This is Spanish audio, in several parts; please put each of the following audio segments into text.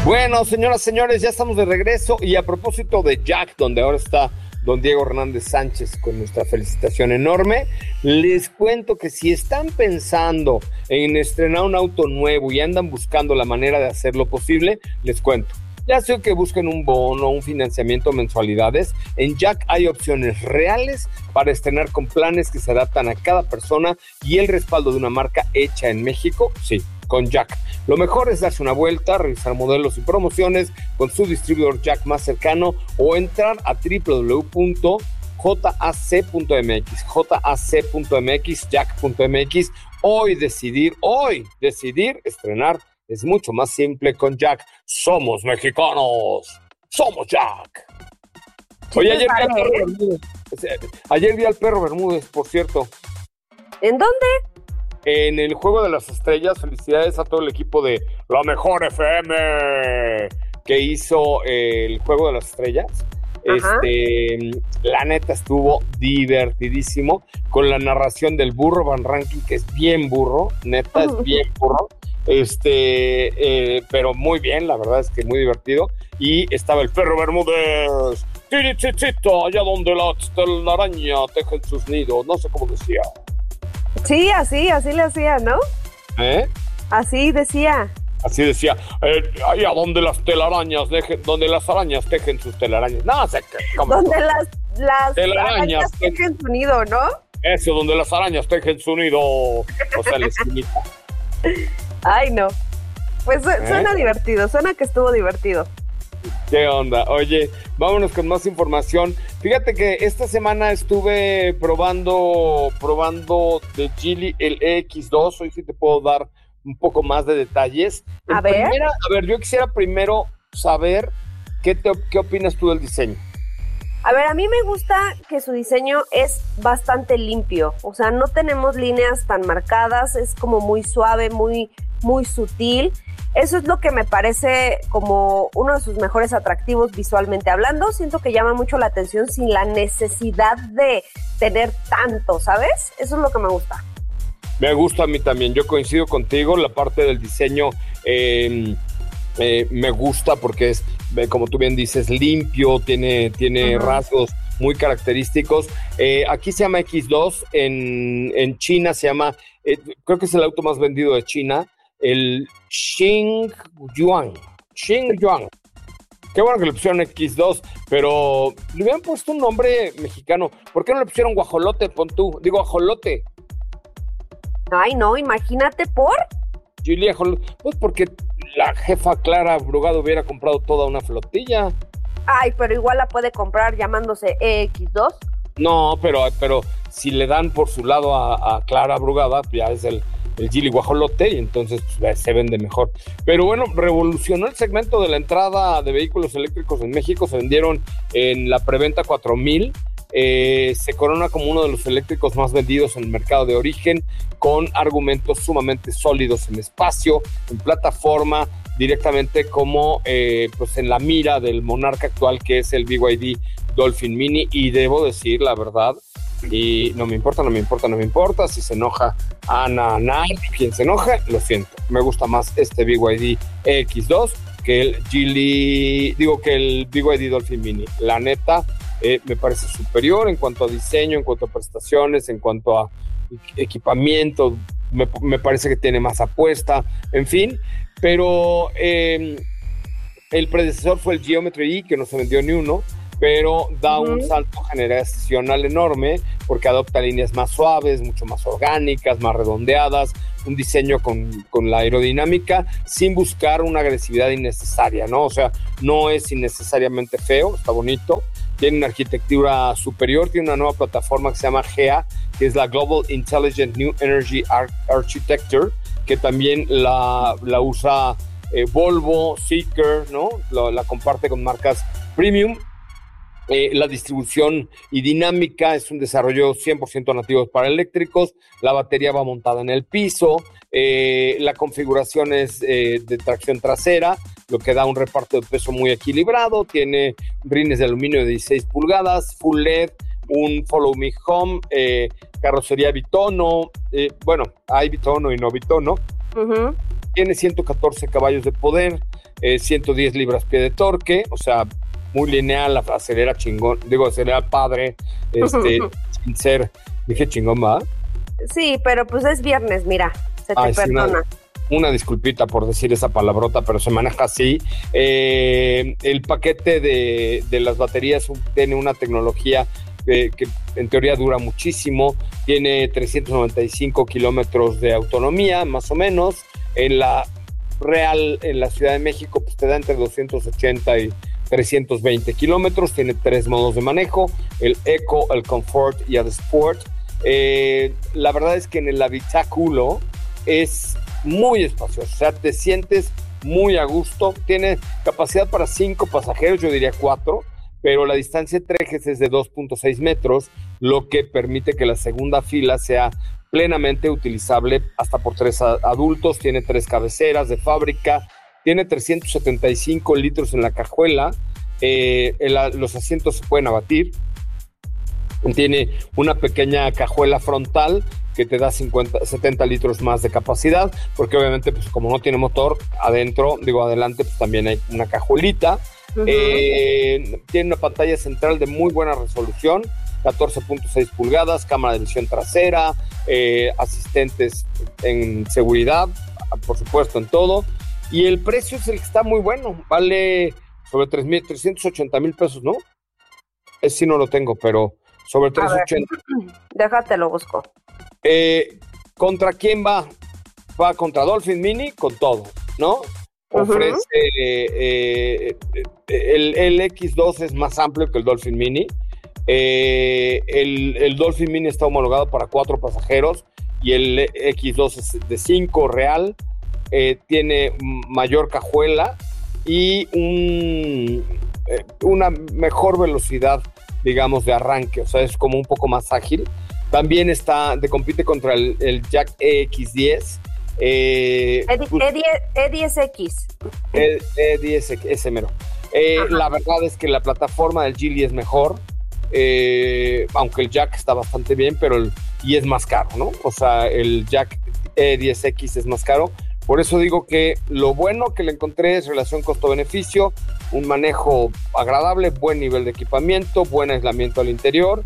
Bueno, señoras, señores, ya estamos de regreso y a propósito de Jack, donde ahora está don Diego Hernández Sánchez con nuestra felicitación enorme, les cuento que si están pensando en estrenar un auto nuevo y andan buscando la manera de hacerlo posible, les cuento. Ya sea que busquen un bono, un financiamiento o mensualidades, en Jack hay opciones reales para estrenar con planes que se adaptan a cada persona y el respaldo de una marca hecha en México, sí, con Jack. Lo mejor es darse una vuelta, revisar modelos y promociones con su distribuidor Jack más cercano o entrar a www.jac.mx, jack.mx. Hoy decidir estrenar es mucho más simple con Jack. Somos mexicanos, somos Jack. Oye, ayer vi al perro Bermúdez, por cierto. ¿En dónde? En el Juego de las Estrellas. Felicidades a todo el equipo de La Mejor FM que hizo el Juego de las Estrellas. La neta estuvo divertidísimo con la narración del burro Van Ranking, que es bien burro, neta es bien burro. Pero muy bien, la verdad es que muy divertido. Y estaba el perro Bermúdez, tirichichito, allá donde la araña teje sus nidos, no sé cómo decía. Sí, así le hacía, ¿no? Así decía. Así decía, allá donde las arañas tejen sus telarañas. No sé qué. Donde las arañas tejen su nido, ¿no? Eso, donde las arañas tejen su nido. O sea, la esquinita. Ay, no. Pues suena divertido, suena que estuvo divertido. ¿Qué onda? Oye, vámonos con más información. Fíjate que esta semana estuve probando de Geely el EX2. Hoy sí te puedo dar un poco más de detalles. A ver, yo quisiera primero saber qué opinas tú del diseño. A ver, a mí me gusta que su diseño es bastante limpio. O sea, no tenemos líneas tan marcadas, es como muy suave, muy sutil. Eso es lo que me parece como uno de sus mejores atractivos visualmente hablando. Siento que llama mucho la atención sin la necesidad de tener tanto, ¿sabes? Eso es lo que me gusta. Me gusta a mí también, yo coincido contigo, la parte del diseño me gusta porque es, como tú bien dices, limpio, tiene rasgos muy característicos. Aquí se llama X2, en China se llama, creo que es el auto más vendido de China, el Xingyuan. Qué bueno que le pusieron X2, pero le hubieran puesto un nombre mexicano. ¿Por qué no le pusieron guajolote, pon tú? Digo, ajolote. Ay, no, imagínate, ¿por? Geely Ajolote. Pues porque la jefa Clara Brugado hubiera comprado toda una flotilla. Ay, pero igual la puede comprar llamándose EX2. No, pero si le dan por su lado a Clara Brugada, ya es el Geely Guajolote y entonces pues, se vende mejor. Pero bueno, revolucionó el segmento de la entrada de vehículos eléctricos en México. Se vendieron en la preventa 4,000. Se corona como uno de los eléctricos más vendidos en el mercado de origen, con argumentos sumamente sólidos en espacio, en plataforma, directamente como pues en la mira del monarca actual, que es el BYD Dolphin Mini. Y debo decir la verdad, y no me importa si se enoja Ana, quien se enoje, lo siento, me gusta más este BYD X2 que el BYD Dolphin Mini. La neta, me parece superior en cuanto a diseño, en cuanto a prestaciones, en cuanto a equipamiento. Me parece que tiene más apuesta, en fin, pero el predecesor fue el Geometry E, que no se vendió ni uno, pero da un salto generacional enorme porque adopta líneas más suaves, mucho más orgánicas, más redondeadas, un diseño con la aerodinámica sin buscar una agresividad innecesaria, ¿no? O sea, no es innecesariamente feo, está bonito, tiene una arquitectura superior, tiene una nueva plataforma que se llama GEA, que es la Global Intelligent New Energy Architecture, que también la usa Volvo, Zeekr, ¿no? La comparte con marcas premium. La distribución y dinámica es un desarrollo 100% nativo para eléctricos. La batería va montada en el piso. La configuración es de tracción trasera, lo que da un reparto de peso muy equilibrado. Tiene rines de aluminio de 16 pulgadas, full LED, un Follow Me Home, carrocería bitono. Bueno, hay bitono y no bitono. Tiene 114 caballos de poder. 110 libras-pie de torque, o sea, muy lineal, acelera chingón, acelera padre, sin ser, dije chingón, ¿va? Sí, pero pues es viernes, mira, se te perdona. Una disculpita por decir esa palabrota, pero se maneja así. El paquete de las baterías tiene una tecnología que en teoría dura muchísimo, tiene 395 kilómetros de autonomía, más o menos. En la real, en la Ciudad de México, pues te da entre 280 y 320 kilómetros, tiene 3 modos de manejo, el Eco, el Comfort y el Sport. La verdad es que en el habitáculo es muy espacioso, o sea, te sientes muy a gusto, tiene capacidad para 5 pasajeros, yo diría 4, pero la distancia entre ejes es de 2.6 metros, lo que permite que la segunda fila sea plenamente utilizable hasta por 3 adultos, tiene 3 cabeceras de fábrica, tiene 375 litros en la cajuela, los asientos se pueden abatir, tiene una pequeña cajuela frontal que te da 70 litros más de capacidad, porque obviamente pues como no tiene motor, adelante pues también hay una cajuelita. Uh-huh. Tiene una pantalla central de muy buena resolución, 14.6 pulgadas, cámara de visión trasera, asistentes en seguridad, por supuesto en todo, y el precio es el que está muy bueno, vale sobre 380,000 pesos, ¿no? Ese sí no lo tengo, pero sobre 380. Déjate lo busco. ¿Contra quién va? Va contra Dolphin Mini con todo, ¿no? Uh-huh. Ofrece el X2 es más amplio que el Dolphin Mini. El Dolphin Mini está homologado para 4 pasajeros y el X2 es de 5 real. Tiene mayor cajuela y una mejor velocidad, digamos, de arranque, o sea, es como un poco más ágil. También compite contra el Jack EX10. E10X. E10X, ese mero. La verdad es que la plataforma del Geely es mejor, aunque el Jack está bastante bien, y es más caro, ¿no? O sea, el Jack E10X es más caro. Por eso digo que lo bueno que le encontré es relación costo-beneficio, un manejo agradable, buen nivel de equipamiento, buen aislamiento al interior.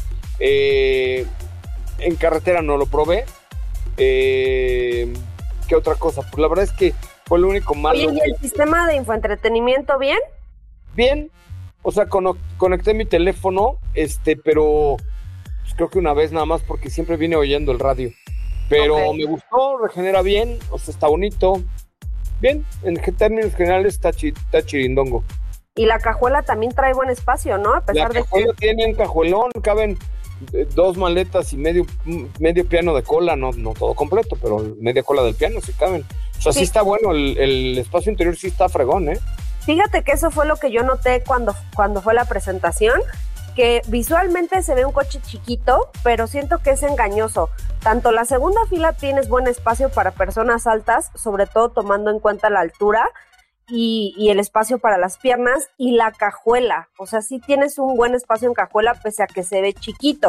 En carretera no lo probé. ¿Qué otra cosa? Pues la verdad es que fue lo único malo. Oye, ¿y el sistema de infoentretenimiento bien? Bien. O sea, conecté mi teléfono, pero pues creo que una vez nada más porque siempre vine oyendo el radio. Pero okay. Me gustó, regenera bien, o sea, está bonito. Bien, en términos generales está chirindongo. Y la cajuela también trae buen espacio, ¿no? A pesar la cajuela tiene un cajuelón, caben 2 maletas y medio piano de cola, no todo completo, pero media cola del piano sí caben. O sea, sí está bueno, el espacio interior sí está fregón, ¿eh? Fíjate que eso fue lo que yo noté cuando fue la presentación, que visualmente se ve un coche chiquito, pero siento que es engañoso. Tanto la segunda fila tienes buen espacio para personas altas, sobre todo tomando en cuenta la altura y el espacio para las piernas, y la cajuela. O sea, sí tienes un buen espacio en cajuela, pese a que se ve chiquito.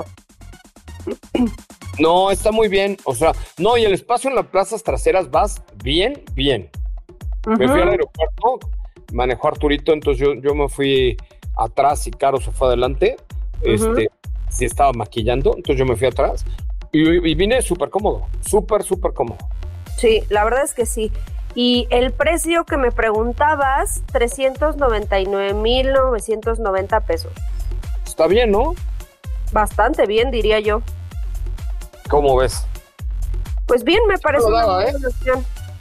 No, está muy bien. O sea, no, y el espacio en las plazas traseras vas bien. Uh-huh. Me fui al aeropuerto, manejó Arturito, entonces yo me fui atrás y Caro se fue adelante. Uh-huh. Sí estaba maquillando, entonces yo me fui atrás y vine súper cómodo, súper cómodo. Sí, la verdad es que sí. Y el precio que me preguntabas, 399,990 pesos. Está bien, ¿no? Bastante bien, diría yo. ¿Cómo ves? Pues bien, me parece una buena opción.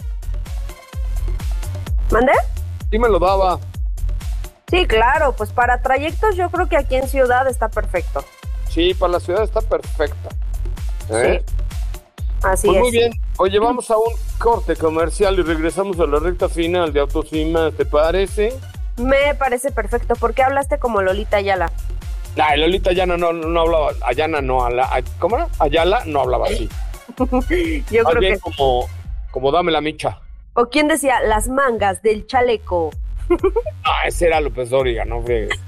¿Mandé? Sí me lo daba. Sí, claro, pues para trayectos yo creo que aquí en Ciudad está perfecto. Sí, para la ciudad está perfecta. Sí, así pues es. Muy bien, oye, vamos a un corte comercial y regresamos a la recta final de Autocima, ¿te parece? Me parece perfecto. ¿Por qué hablaste como Lolita Ayala? Lolita Ayala no hablaba, ¿cómo era? Ayala no hablaba así. Yo más creo bien que como dame la micha. ¿O quién decía las mangas del chaleco? Ese era López Dóriga, no friegues.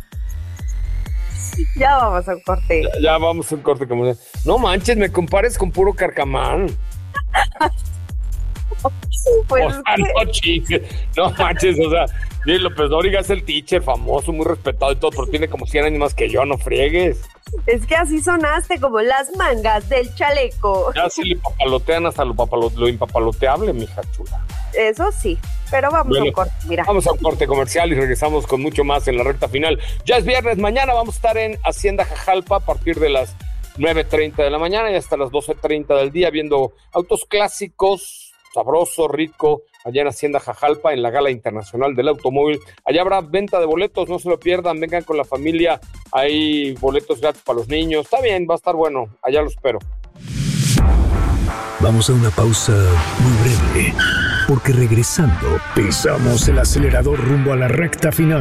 Ya vamos a un corte. Ya vamos a un corte. No manches, me compares con puro carcamán. Pues o sea, no chingues, no manches, o sea, sí, López Dóriga es el teacher famoso, muy respetado y todo, pero tiene como 100 años más que yo, no friegues. Es que así sonaste, como las mangas del chaleco. Ya se le papalotean hasta lo impapaloteable, mija chula. Eso sí, pero vamos a un corte, mira. Vamos a un corte comercial y regresamos con mucho más en la recta final. Ya es viernes, mañana vamos a estar en Hacienda Jajalpa a partir de las 9:30 de la mañana y hasta las 12:30 del día, viendo autos clásicos, sabroso, rico, allá en Hacienda Jajalpa, en la Gala Internacional del Automóvil. Allá habrá venta de boletos, no se lo pierdan, vengan con la familia, hay boletos gratis para los niños. Está bien, va a estar bueno, allá lo espero. Vamos a una pausa muy breve, porque regresando pisamos el acelerador rumbo a la recta final.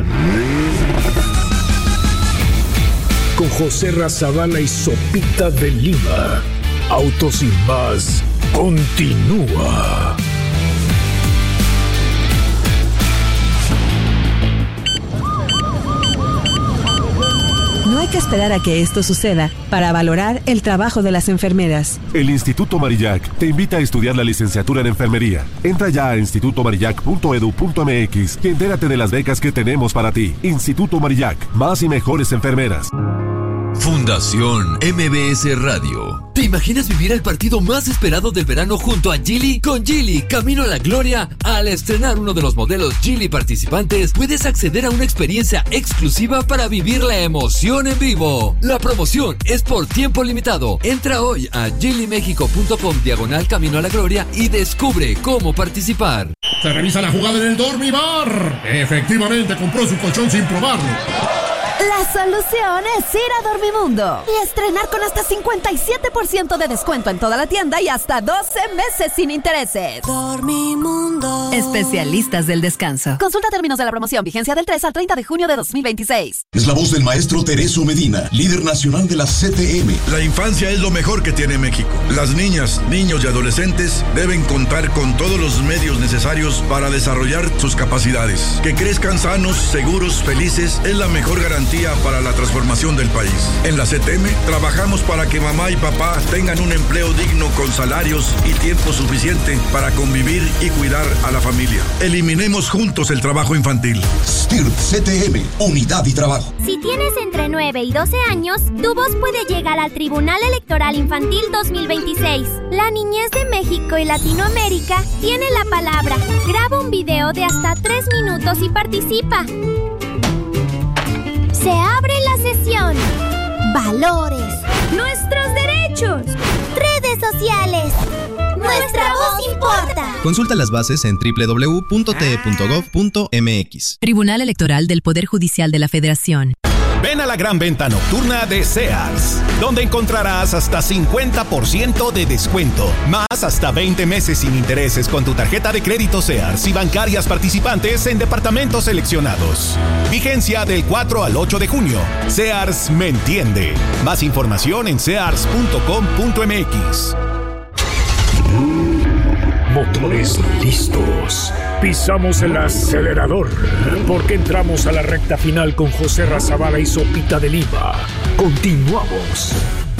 Con José Razabala y Sopita de Lima. Autos y más continúa. No hay que esperar a que esto suceda para valorar el trabajo de las enfermeras. El Instituto Marillac te invita a estudiar la licenciatura en enfermería. Entra ya a institutomarillac.edu.mx y entérate de las becas que tenemos para ti. Instituto Marillac, más y mejores enfermeras. Fundación MBS Radio. ¿Te imaginas vivir el partido más esperado del verano junto a Geely? Con Geely, camino a la gloria. Al estrenar uno de los modelos Geely participantes, puedes acceder a una experiencia exclusiva para vivir la emoción en vivo. La promoción es por tiempo limitado. Entra hoy a geelymexico.com/camino a la gloria y descubre cómo participar. Se revisa la jugada en el Dormibar. Efectivamente, compró su colchón sin probarlo. La solución es ir a Dormimundo y estrenar con hasta 57% de descuento en toda la tienda y hasta 12 meses sin intereses. Dormimundo. Especialistas del descanso. Consulta términos de la promoción. Vigencia del 3 al 30 de junio de 2026. Es la voz del maestro Tereso Medina, líder nacional de la CTM. La infancia es lo mejor que tiene México. Las niñas, niños y adolescentes deben contar con todos los medios necesarios para desarrollar sus capacidades. Que crezcan sanos, seguros, felices es la mejor garantía para la transformación del país. En la CTM trabajamos para que mamá y papá tengan un empleo digno con salarios y tiempo suficiente para convivir y cuidar a la familia. Eliminemos juntos el trabajo infantil. STIRT CTM, unidad y trabajo. Si tienes entre 9 y 12 años, tu voz puede llegar al Tribunal Electoral Infantil 2026. La niñez de México y Latinoamérica tiene la palabra. Graba un video de hasta 3 minutos y participa. Se abre la sesión. Valores. Nuestros derechos. Redes sociales. Nuestra voz importa. Consulta las bases en www.te.gov.mx. Tribunal Electoral del Poder Judicial de la Federación. Ven a la gran venta nocturna de Sears, donde encontrarás hasta 50% de descuento, más hasta 20 meses sin intereses con tu tarjeta de crédito Sears y bancarias participantes en departamentos seleccionados. Vigencia del 4 al 8 de junio. Sears me entiende. Más información en sears.com.mx. Motores listos. Pisamos el acelerador porque entramos a la recta final con José Razabala y Sopita de Lima. Continuamos.